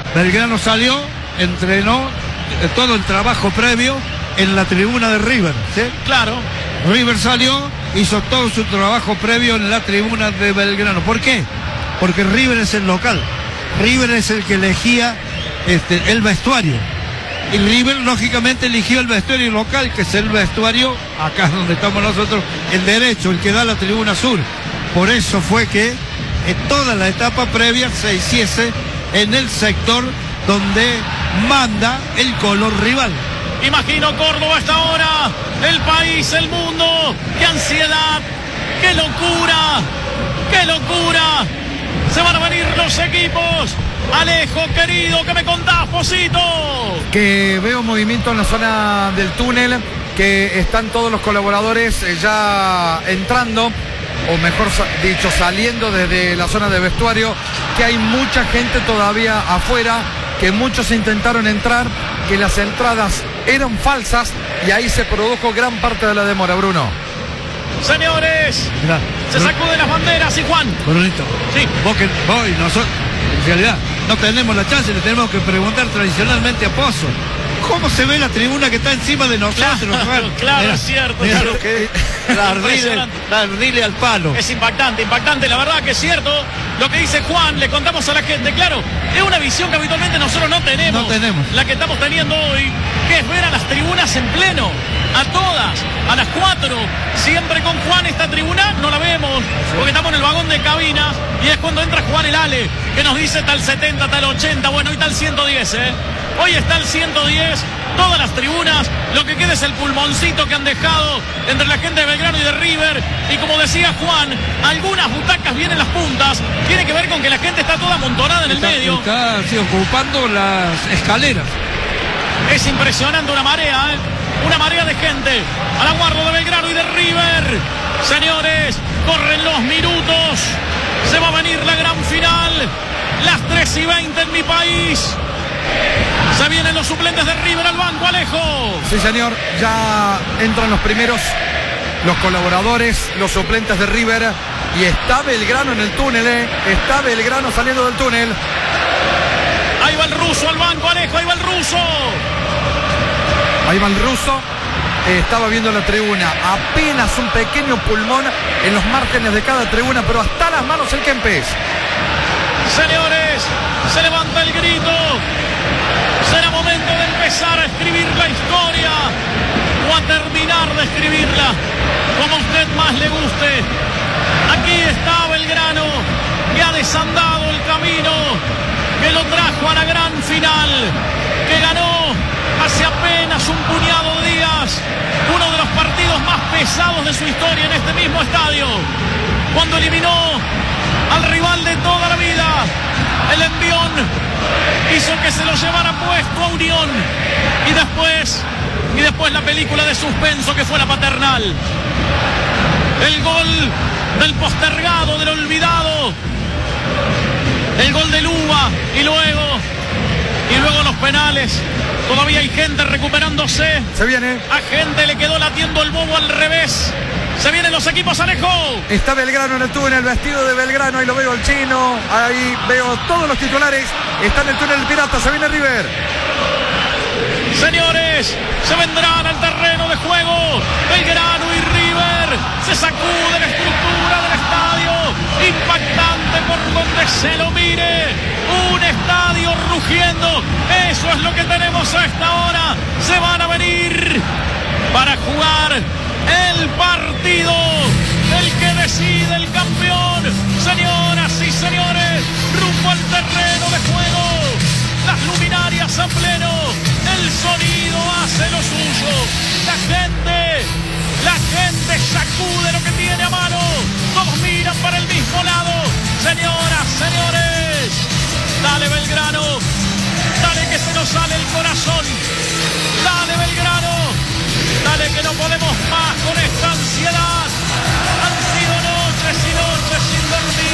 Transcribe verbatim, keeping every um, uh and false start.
Belgrano salió, entrenó eh, todo el trabajo previo en la tribuna de River, ¿sí? Claro. River salió, hizo todo su trabajo previo en la tribuna de Belgrano. ¿Por qué? Porque River es el local. River es el que elegía este, el vestuario. Y River, lógicamente, eligió el vestuario local, que es el vestuario, acá es donde estamos nosotros, el derecho, el que da la tribuna sur. Por eso fue que en toda la etapa previa se hiciese en el sector donde manda el color rival. Imagino Córdoba hasta ahora, el país, el mundo, qué ansiedad, qué locura, qué locura. Se van a venir los equipos. Alejo, querido, ¿qué me contás, Posito? Que veo movimiento en la zona del túnel, que están todos los colaboradores eh, ya entrando, o mejor dicho, saliendo desde la zona de vestuario, que hay mucha gente todavía afuera, que muchos intentaron entrar, que las entradas eran falsas y ahí se produjo gran parte de la demora, Bruno. Señores, Mirá, se sacuden las banderas y Juan. Brunito, sí. Vos que vos y nosotros, en realidad, no tenemos la chance, le tenemos que preguntar tradicionalmente a Pozo. ¿Cómo se ve la tribuna que está encima de nosotros? Claro, claro, Mira, es cierto. mira Claro. lo que darle, darle al palo. Es impactante, impactante, la verdad que es cierto lo que dice Juan, le contamos a la gente, claro, es una visión que habitualmente nosotros no tenemos. No tenemos. La que estamos teniendo hoy, que es ver a las tribunas en pleno, a todas, a las cuatro, siempre con Juan esta tribuna no la vemos, porque estamos en el vagón de cabinas y es cuando entra Juan el Ale, que nos dice tal setenta, tal ochenta, bueno, hoy tal ciento diez, ¿eh? Hoy está el ciento diez, todas las tribunas, lo que queda es el pulmoncito que han dejado entre la gente de Belgrano y de River. Y como decía Juan, algunas butacas vienen las puntas, tiene que ver con que la gente está toda amontonada en el está, medio. Está sí, ocupando las escaleras. Es impresionante una marea, ¿eh? Una marea de gente al aguardo de Belgrano y de River. Señores, corren los minutos, se va a venir la gran final, las tres y veinte en mi país. Se vienen los suplentes de River al banco, Alejo. Sí, señor, ya entran los primeros, los colaboradores, los suplentes de River. Y está Belgrano en el túnel, ¿eh? Está Belgrano saliendo del túnel. Ahí va el ruso al banco, Alejo, ahí va el ruso. Ahí va el ruso. Eh, estaba viendo la tribuna. Apenas un pequeño pulmón en los márgenes de cada tribuna, pero hasta las manos el Kempes. Señores, se levanta el grito. Será momento de empezar a escribir la historia o a terminar de escribirla, como a usted más le guste. Aquí está Belgrano, que ha desandado el camino, que lo trajo a la gran final, que ganó hace apenas un puñado de días uno de los partidos más pesados de su historia en este mismo estadio, cuando eliminó al rival de toda la vida, el Envión, hizo que se lo llevara puesto a Unión, y después, y después la película de suspenso que fue la Paternal, el gol del postergado, del olvidado, el gol del Uva, y luego, y luego los penales. Todavía hay gente recuperándose. Se viene. A gente le quedó latiendo el bobo al revés. Se vienen los equipos, Alejo. Está Belgrano en el túnel, vestido de Belgrano. Ahí lo veo el chino. Ahí veo todos los titulares. Está en el túnel el Pirata. Se viene River. Señores, se vendrán al terreno de juego. Belgrano y River. Se sacude la estructura del estadio. Impactante por donde se lo mire. Un estadio rugiendo. Eso es lo que tenemos a esta hora. Se van a venir para jugar el partido, el que decide el campeón. Señoras y señores, rumbo al terreno de juego. Las luminarias a pleno. El sonido hace lo suyo. La gente, la gente sacude lo que tiene a mano. Todos miran para el mismo lado. Señoras, señores, dale Belgrano. Dale que se nos sale el corazón. Dale Belgrano. Dale que no podemos más con esta ansiedad. Han sido noches y noches sin dormir.